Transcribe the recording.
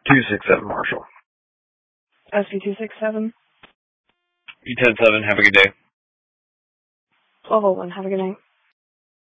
267 Marshall. SC267. E107, have a good day. 1201, have a good night.